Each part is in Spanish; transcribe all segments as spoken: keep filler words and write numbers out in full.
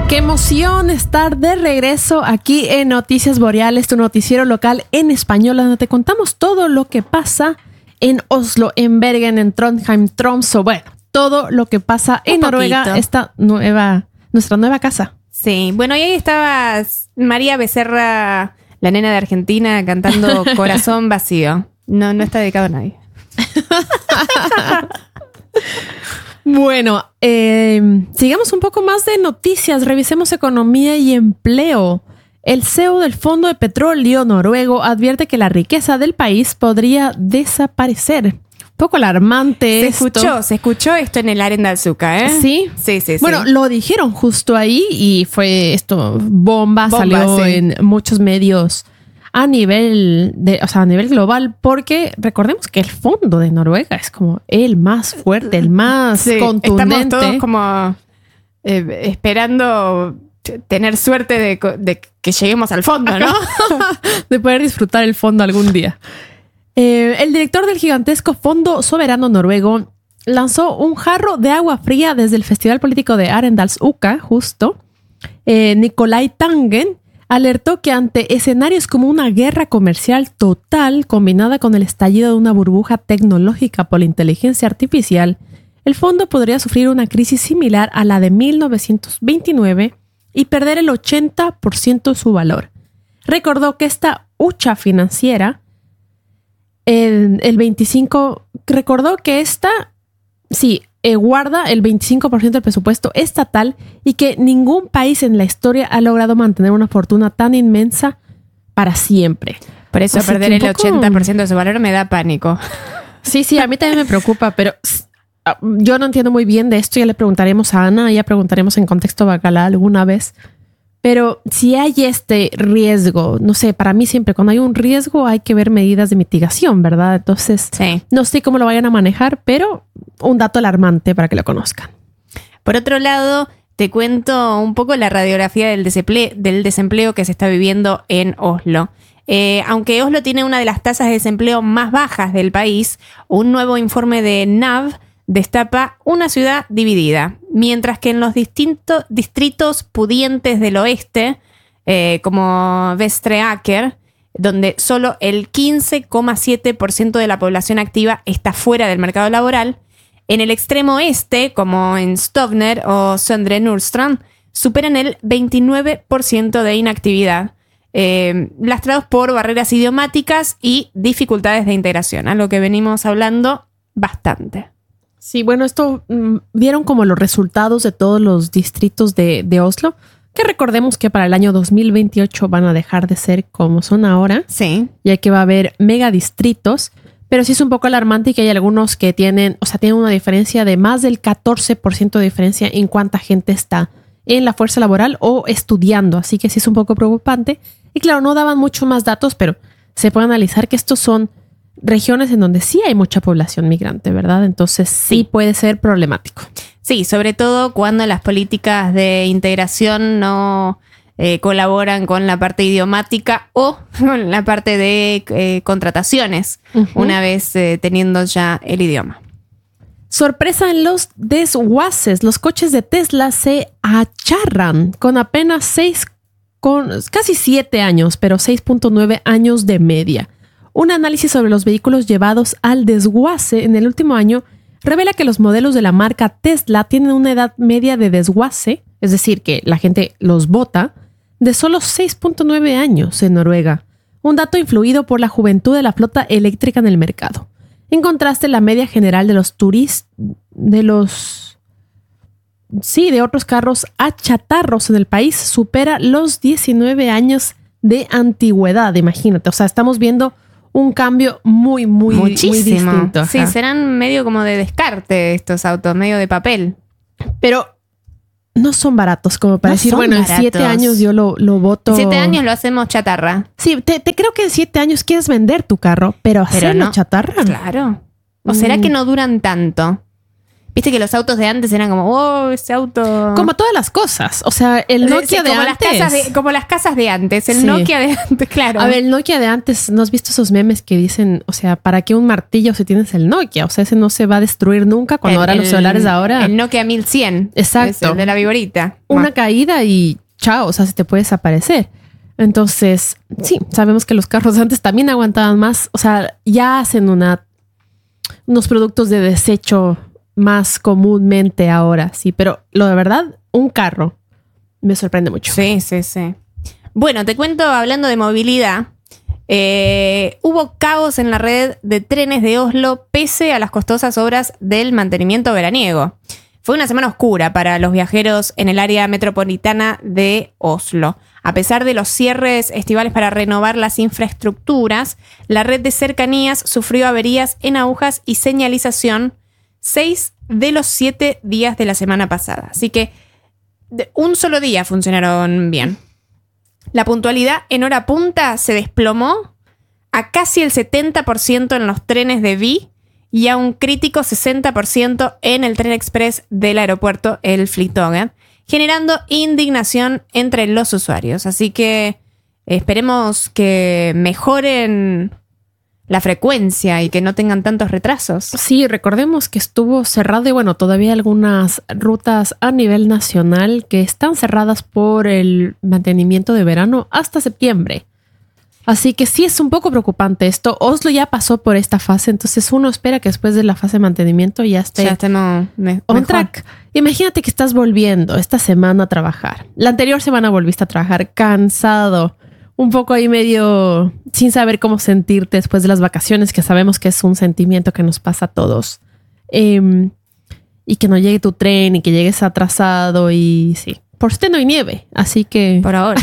Qué emoción estar de regreso aquí en Noticias Boreales, tu noticiero local en español, donde te contamos todo lo que pasa en Oslo, en Bergen, en Trondheim, Tromsø, bueno, todo lo que pasa en Noruega, esta nueva, nuestra nueva casa. Sí, bueno, y ahí estaba María Becerra, la nena de Argentina, cantando Corazón Vacío. No, no está dedicado a nadie. Bueno, eh, sigamos un poco más de noticias. Revisemos economía y empleo. El C E O del Fondo de Petróleo noruego advierte que la riqueza del país podría desaparecer. Un poco alarmante Se esto. escuchó, se escuchó esto en el Arendalsuka, ¿eh? Sí. Sí, sí, sí. Bueno, lo dijeron justo ahí y fue esto, bomba, Bomba, salió sí. en muchos medios a nivel de, o sea, a nivel global, porque recordemos que el fondo de Noruega es como el más fuerte, el más Sí, contundente. estamos todos como eh, esperando t- tener suerte de, co- de que lleguemos al fondo, ¿no? de poder disfrutar el fondo algún día. Eh, el director del gigantesco Fondo Soberano Noruego lanzó un jarro de agua fría desde el Festival Político de Arendalsuka, justo. Eh, Nicolai Tangen alertó que ante escenarios como una guerra comercial total combinada con el estallido de una burbuja tecnológica por la inteligencia artificial, el fondo podría sufrir una crisis similar a la de mil novecientos veintinueve y perder el ochenta por ciento de su valor. Recordó que esta hucha financiera, el, el veinticinco, recordó que esta, sí, eh, guarda el veinticinco por ciento del presupuesto estatal y que ningún país en la historia ha logrado mantener una fortuna tan inmensa para siempre. Por eso Así perder que el un poco- ochenta por ciento de su valor me da pánico. Sí, sí, a mí también me preocupa, pero yo no entiendo muy bien de esto. Ya le preguntaremos a Ana, ya preguntaremos en contexto bacala alguna vez. Pero si hay este riesgo, no sé, para mí siempre cuando hay un riesgo hay que ver medidas de mitigación, ¿verdad? Entonces, Sí. no sé cómo lo vayan a manejar, pero un dato alarmante para que lo conozcan. Por otro lado, te cuento un poco la radiografía del desempleo, del desempleo que se está viviendo en Oslo. Eh, aunque Oslo tiene una de las tasas de desempleo más bajas del país, un nuevo informe de N A V destapa una ciudad dividida, mientras que en los distintos distritos pudientes del oeste, eh, como Vestre Aker, donde solo el quince coma siete por ciento de la población activa está fuera del mercado laboral, en el extremo oeste, como en Stovner o Søndre Nordstrand, superan el veintinueve por ciento de inactividad, eh, lastrados por barreras idiomáticas y dificultades de integración, a lo que venimos hablando bastante. Sí, bueno, esto mm, vieron como los resultados de todos los distritos de, de Oslo, que recordemos que para el año dos mil veintiocho van a dejar de ser como son ahora, Sí. ya que va a haber megadistritos, pero sí es un poco alarmante y que hay algunos que tienen, o sea, tienen una diferencia de más del catorce por ciento de diferencia en cuánta gente está en la fuerza laboral o estudiando, así que sí es un poco preocupante. Y claro, no daban mucho más datos, pero se puede analizar que estos son regiones en donde sí hay mucha población migrante, ¿verdad? Entonces sí, Sí. puede ser problemático. Sí, sobre todo cuando las políticas de integración no eh, colaboran con la parte idiomática o con la parte de eh, contrataciones, Ujú. una vez eh, teniendo ya el idioma. Sorpresa en los desguaces. Los coches de Tesla se acharran con apenas seis, con casi siete años, pero seis punto nueve años de media. Un análisis sobre los vehículos llevados al desguace en el último año revela que los modelos de la marca Tesla tienen una edad media de desguace, es decir, que la gente los bota, de solo seis punto nueve años en Noruega. Un dato influido por la juventud de la flota eléctrica en el mercado. En contraste, la media general de los turistas, de los, sí, de otros carros achatarros en el país supera los diecinueve años de antigüedad, imagínate. O sea, estamos viendo un cambio muy, muy, Muchísimo. muy distinto. Sí, Ajá. serán medio como de descarte estos autos, medio de papel. Pero no son baratos como para No decir, son bueno, en baratos. siete años yo lo, lo voto. En siete años lo hacemos chatarra. Sí, te, te creo que en siete años quieres vender tu carro, pero Pero hacerlo no. chatarra. Claro. ¿O será Mm. que no duran tanto? Viste que los autos de antes eran como, oh, ese auto... Como todas las cosas. O sea, el Nokia Sí, de como antes... Las casas de, como las casas de antes. El Sí. Nokia de antes, claro. A ver, el Nokia de antes, ¿no has visto esos memes que dicen, o sea, ¿para qué un martillo si tienes el Nokia? O sea, ese no se va a destruir nunca cuando El- ahora los el- celulares de ahora... El Nokia mil cien. Exacto. Es el de la viborita. Una Bueno, caída y chao, o sea, se te puede desaparecer. Entonces, sí, sabemos que los carros de antes también aguantaban más. O sea, ya hacen una, unos productos de desecho más comúnmente ahora, sí. Pero lo de verdad, un carro me sorprende mucho. Sí, sí, sí. Bueno, te cuento, hablando de movilidad, eh, hubo caos en la red de trenes de Oslo pese a las costosas obras del mantenimiento veraniego. Fue una semana oscura para los viajeros en el área metropolitana de Oslo. A pesar de los cierres estivales para renovar las infraestructuras, la red de cercanías sufrió averías en agujas y señalización seis de los siete días de la semana pasada. Así que de un solo día funcionaron bien. La puntualidad en hora punta se desplomó a casi el setenta por ciento en los trenes de Vy y a un crítico sesenta por ciento en el tren express del aeropuerto El Flytoget, generando indignación entre los usuarios. Así que esperemos que mejoren la frecuencia y que no tengan tantos retrasos. Sí, recordemos que estuvo cerrado y bueno, todavía algunas rutas a nivel nacional que están cerradas por el mantenimiento de verano hasta septiembre. Así que sí es un poco preocupante esto. Oslo ya pasó por esta fase, entonces uno espera que después de la fase de mantenimiento ya esté Ya estemos me- on mejor. track. Imagínate que estás volviendo esta semana a trabajar. La anterior semana volviste a trabajar cansado, un poco ahí medio sin saber cómo sentirte después de las vacaciones, que sabemos que es un sentimiento que nos pasa a todos. Em, y que no llegue tu tren y que llegues atrasado y sí. Por suerte no hay nieve, así que... Por ahora.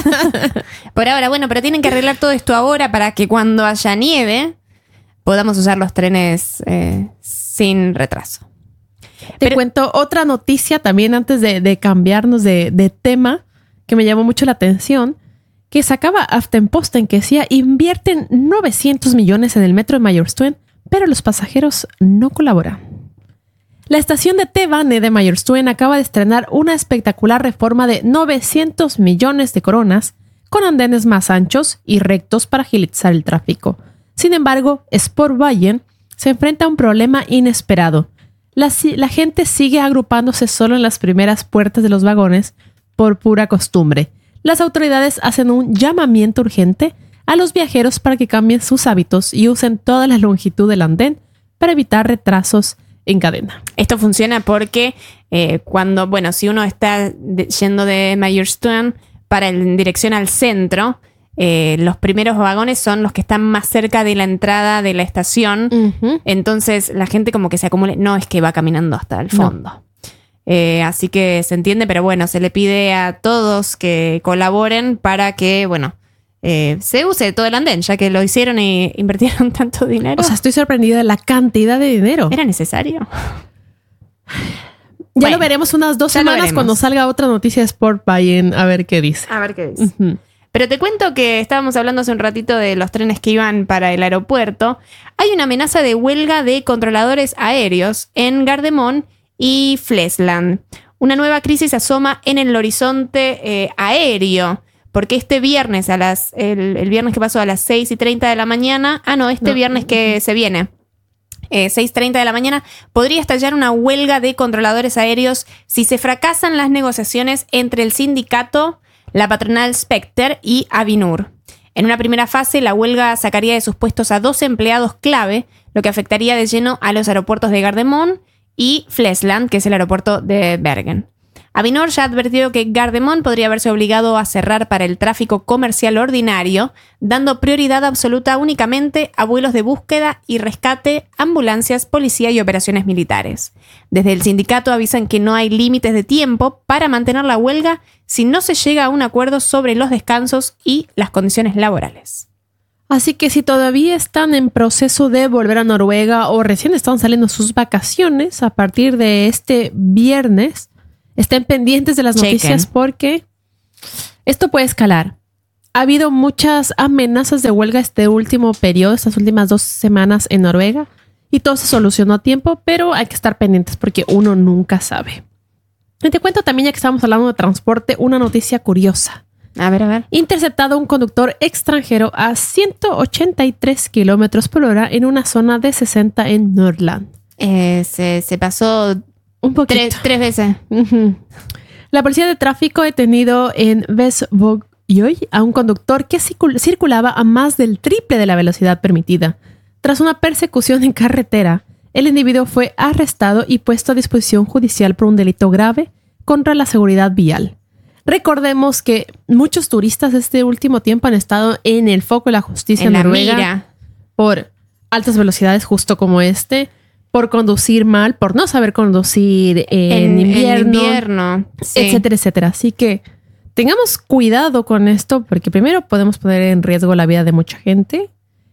Por ahora, bueno, pero tienen que arreglar todo esto ahora para que cuando haya nieve podamos usar los trenes eh, sin retraso. Te Pero- cuento otra noticia también antes de, de cambiarnos de, de tema que me llamó mucho la atención, que sacaba Aftenposten que decía invierten novecientos millones en el metro de Majorstuen, pero los pasajeros no colaboran. La estación de T-Bane de Majorstuen acaba de estrenar una espectacular reforma de novecientos millones de coronas con andenes más anchos y rectos para agilizar el tráfico. Sin embargo, Sportveien se enfrenta a un problema inesperado. La, si- la gente sigue agrupándose solo en las primeras puertas de los vagones por pura costumbre. Las autoridades hacen un llamamiento urgente a los viajeros para que cambien sus hábitos y usen toda la longitud del andén para evitar retrasos en cadena. Esto funciona porque eh, cuando, bueno, si uno está de- yendo de Majorstuen para el- en dirección al centro, eh, los primeros vagones son los que están más cerca de la entrada de la estación. Ujú. Entonces la gente como que se acumula. No es que va caminando hasta el No. fondo. Eh, así que se entiende, pero bueno, se le pide a todos que colaboren para que, bueno, eh, se use todo el andén, ya que lo hicieron y invirtieron tanto dinero. O sea, estoy sorprendida de la cantidad de dinero. ¿era necesario? Ya bueno, lo veremos unas dos ya lo semanas veremos. cuando salga otra noticia de Sportveien a ver qué dice. A ver qué dice. Ujú. Pero te cuento que estábamos hablando hace un ratito de los trenes que iban para el aeropuerto. Hay una amenaza de huelga de controladores aéreos en Gardemón y Flesland. Una nueva crisis asoma en el horizonte eh, aéreo. Porque este viernes, a las, el, el viernes que pasó a las seis y treinta de la mañana, ah no, este No. viernes que se viene, eh, seis y treinta de la mañana, podría estallar una huelga de controladores aéreos si se fracasan las negociaciones entre el sindicato, la patronal Specter y Avinur. En una primera fase, la huelga sacaría de sus puestos a dos empleados clave, lo que afectaría de lleno a los aeropuertos de Gardemón y Flesland, que es el aeropuerto de Bergen. Avinor ya advirtió que Gardemón podría verse obligado a cerrar para el tráfico comercial ordinario, dando prioridad absoluta únicamente a vuelos de búsqueda y rescate, ambulancias, policía y operaciones militares. Desde el sindicato avisan que no hay límites de tiempo para mantener la huelga si no se llega a un acuerdo sobre los descansos y las condiciones laborales. Así que si todavía están en proceso de volver a Noruega o recién están saliendo sus vacaciones a partir de este viernes, estén pendientes de las Chequen. noticias porque esto puede escalar. Ha habido muchas amenazas de huelga este último periodo, estas últimas dos semanas en Noruega, y todo se solucionó a tiempo, pero hay que estar pendientes porque uno nunca sabe. Y te cuento también, ya que estamos hablando de transporte, una noticia curiosa. A ver, a ver. Interceptado un conductor extranjero a ciento ochenta y tres kilómetros por hora en una zona de sesenta en Nordland. Eh, se, se pasó Un poquito. tres, tres veces. Uh-huh. La policía de tráfico ha detenido en Vestvågøy a un conductor que circul- circulaba a más del triple de la velocidad permitida. Tras una persecución en carretera, el individuo fue arrestado y puesto a disposición judicial por un delito grave contra la seguridad vial. Recordemos que muchos turistas este último tiempo han estado en el foco de la justicia En la noruega mira. por altas velocidades, justo como este, por conducir mal, por no saber conducir en, En invierno, en invierno. Sí. etcétera, etcétera. Así que tengamos cuidado con esto, porque primero podemos poner en riesgo la vida de mucha gente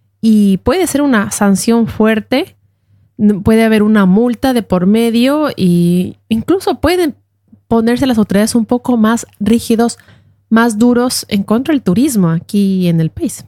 y puede ser una sanción fuerte, puede haber una multa de por medio y incluso pueden ponerse las autoridades un poco más rígidos, más duros en contra del turismo aquí en el país.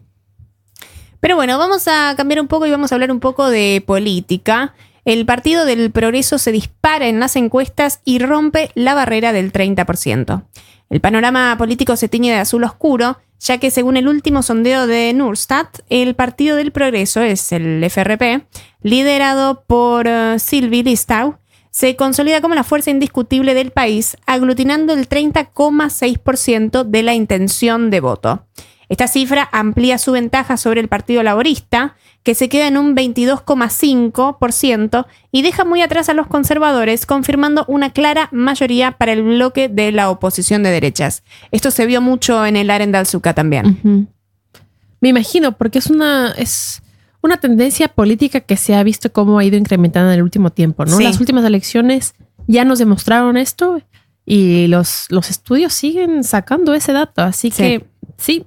Pero bueno, vamos a cambiar un poco y vamos a hablar un poco de política. El Partido del Progreso se dispara en las encuestas y rompe la barrera del treinta por ciento. El panorama político se tiñe de azul oscuro, ya que según el último sondeo de Norstat, el Partido del Progreso, es el F R P, liderado por uh, Sylvi Listhaug, se consolida como la fuerza indiscutible del país, aglutinando el treinta coma seis por ciento de la intención de voto. Esta cifra amplía su ventaja sobre el Partido Laborista, que se queda en un veintidós coma cinco por ciento y deja muy atrás a los conservadores, confirmando una clara mayoría para el bloque de la oposición de derechas. Esto se vio mucho en el Arendalsuka también. Uh-huh. Me imagino, porque es una, es una tendencia política que se ha visto cómo ha ido incrementando en el último tiempo, ¿no? Sí. Las últimas elecciones ya nos demostraron esto y los, los estudios siguen sacando ese dato. Así Sí. que sí.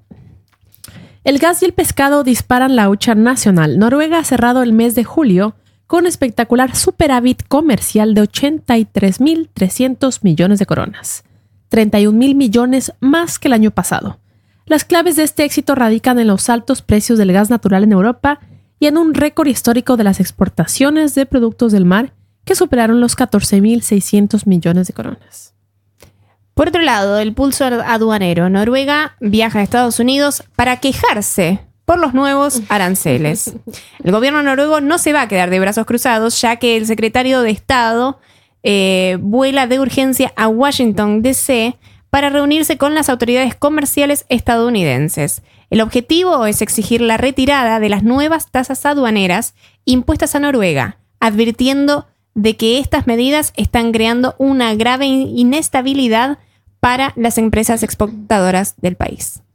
El gas y el pescado disparan la hucha nacional. Noruega ha cerrado el mes de julio con un espectacular superávit comercial de ochenta y tres mil trescientos millones de coronas, treinta y un mil millones más que el año pasado. Las claves de este éxito radican en los altos precios del gas natural en Europa y en un récord histórico de las exportaciones de productos del mar que superaron los catorce mil seiscientos millones de coronas. Por otro lado, el pulso aduanero. Noruega viaja a Estados Unidos para quejarse por los nuevos aranceles. El gobierno noruego no se va a quedar de brazos cruzados, ya que el secretario de Estado eh, vuela de urgencia a Washington, D C para reunirse con las autoridades comerciales estadounidenses. El objetivo es exigir la retirada de las nuevas tasas aduaneras impuestas a Noruega, advirtiendo de que estas medidas están creando una grave inestabilidad para las empresas exportadoras del país.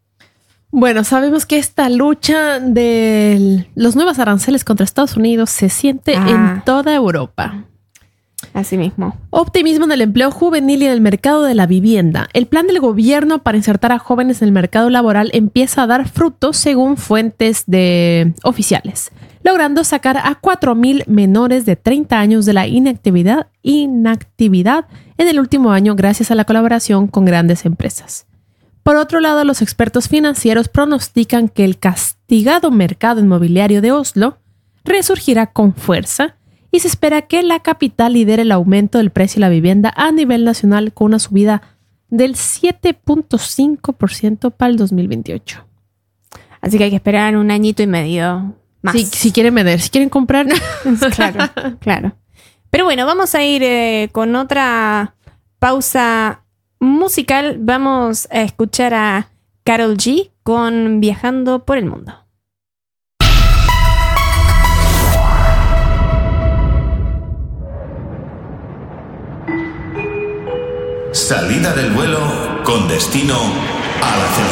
Bueno, sabemos que esta lucha de los nuevos aranceles contra Estados Unidos se siente Ah. en toda Europa. Así mismo. Optimismo en el empleo juvenil y en el mercado de la vivienda. El plan del gobierno para insertar a jóvenes en el mercado laboral empieza a dar frutos según fuentes de oficiales, logrando sacar a cuatro mil menores de treinta años de la inactividad, inactividad en el último año gracias a la colaboración con grandes empresas. Por otro lado, los expertos financieros pronostican que el castigado mercado inmobiliario de Oslo resurgirá con fuerza y se espera que la capital lidere el aumento del precio de la vivienda a nivel nacional con una subida del siete punto cinco por ciento para el dos mil veintiocho. Así que hay que esperar un añito y medio más. Si, si quieren vender, si quieren comprar. Claro, claro. Pero bueno, vamos a ir eh, con otra pausa musical. Vamos a escuchar a Karol G con Viajando por el Mundo. Salida del vuelo con destino a la felicidad.